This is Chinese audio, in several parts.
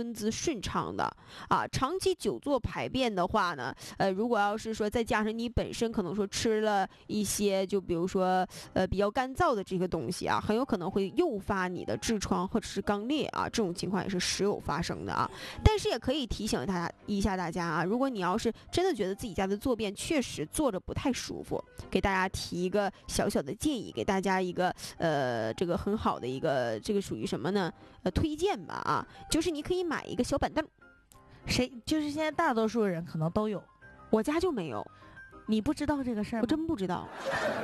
蹲姿顺畅的啊。长期久坐排便的话呢，如果要是说再加上你本身可能说吃了一些，就比如说比较干燥的这个东西啊，很有可能会诱发你的痔疮或者是肛裂啊，这种情况也是时有发生的啊。但是也可以提醒大家啊，如果你要是真的觉得自己家的坐便确实坐着不太舒服，给大家提一个小小的建议，给大家一个这个很好的一个这个属于什么呢？推荐吧啊，就是你可以买一个小板凳。 就是现在大多数人可能都有， 我家就没有。 你不知道这个事儿吗？ 我真不知道。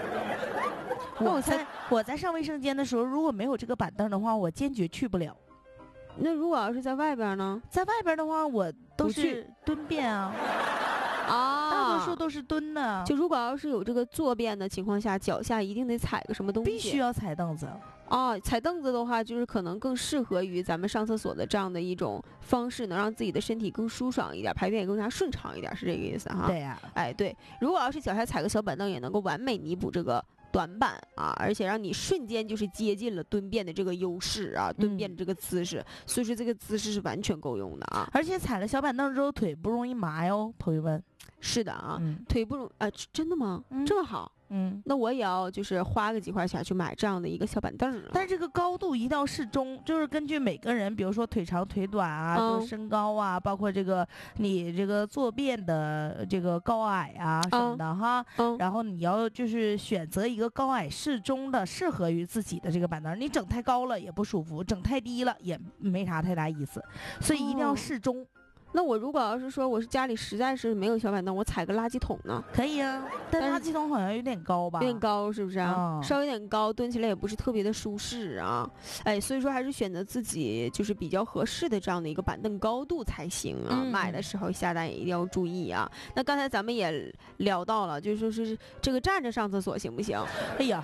我在上卫生间的时候，如果没有这个板凳的话，我坚决去不了。 那如果要是在外边呢？ 在外边的话，我都是蹲便啊。大多数都是蹲的。 就如果要是有这个坐便的情况下，脚下一定得踩个什么东西。 必须要踩凳子。 踩凳子的话，就是可能更适合于咱们上厕所的这样的一种方式，能让自己的身体更舒爽一点，排便也更加顺畅一点，是这个意思哈。 对呀。 对，如果要是脚下踩个小板凳，也能够完美弥补这个短板啊，而且让你瞬间就是接近了蹲便的这个优势啊，蹲便的这个姿势，所以说这个姿势是完全够用的啊。 而且踩了小板凳之后，腿不容易麻哟，朋友们。 是的啊，腿不容真的吗？这么好？那我也要就是花个几块钱去买这样的一个小板凳。 但是这个高度一定要适中，就是根据每个人，比如说腿长腿短啊，就是身高啊，包括这个你这个坐便的这个高矮啊什么的哈。然后你要就是选择一个高矮适中的，适合于自己的这个板凳。你整太高了也不舒服，整太低了也没啥太大意思，所以一定要适中。 那我如果要是说我是家里实在是没有小板凳，我踩个垃圾桶呢？ 可以啊，但垃圾桶好像有点高吧？ 有点高是不是啊？稍微有点高，蹲起来也不是特别的舒适啊。所以说还是选择自己就是比较合适的这样的一个板凳高度才行啊。买的时候下单也一定要注意啊。那刚才咱们也聊到了，就是说是这个站着上厕所行不行？ 哎呀，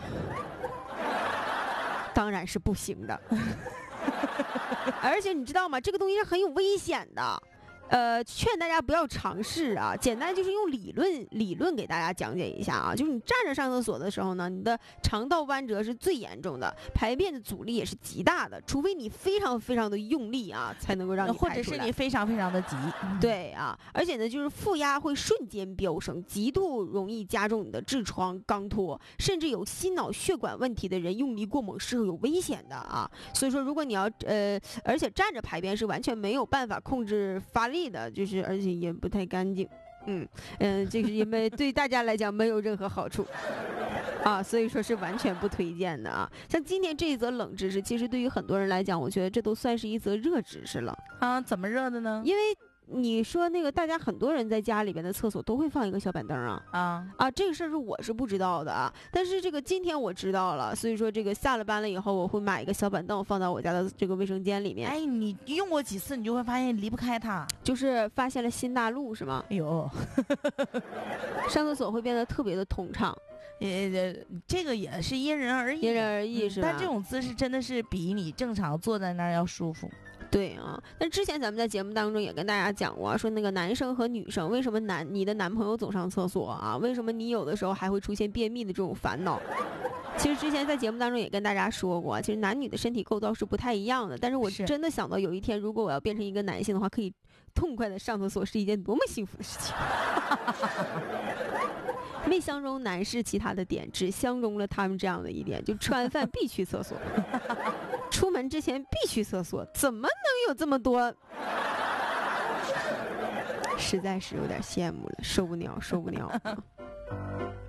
当然是不行的。而且你知道吗？这个东西是很有危险的。劝大家不要尝试啊！简单就是用理论给大家讲解一下啊。就是你站着上厕所的时候呢，你的肠道弯折是最严重的，排便的阻力也是极大的，除非你非常非常的用力啊，才能够让你排出来， 或者是你非常非常的急。 对啊，而且呢，就是负压会瞬间飙升，极度容易加重你的痔疮、肛脱，甚至有心脑血管问题的人用力过猛是有危险的啊。所以说，如果你要而且站着排便是完全没有办法控制发力的，就是而且也不太干净，这个因为对大家来讲没有任何好处啊，所以说是完全不推荐的啊。像今天这一则冷知识，其实对于很多人来讲，我觉得这都算是一则热知识了啊。怎么热的呢？ 因为你说那个大家很多人在家里边的厕所都会放一个小板凳这个事儿我是不知道的啊，但是这个今天我知道了，所以说这个下了班了以后，我会买一个小板凳放到我家的这个卫生间里面。 你用过几次，你就会发现离不开它， 就是发现了新大陆是吗？ 哎呦， 上厕所会变得特别的通畅。 这个也是因人而异， 是吧？ 但这种姿势真的是比你正常坐在那儿要舒服。 对啊，但之前咱们在节目当中也跟大家讲过，说那个男生和女生为什么你的男朋友总上厕所啊？为什么你有的时候还会出现便秘的这种烦恼？其实之前在节目当中也跟大家说过，其实男女的身体构造是不太一样的。但是我真的想到有一天，如果我要变成一个男性的话，可以痛快的上厕所，是一件多么幸福的事情。没相中男士其他的点，只相中了他们这样的一点，就吃完饭必去厕所，出门之前必去厕所，怎么能有这么多？实在是有点羡慕了，受不了。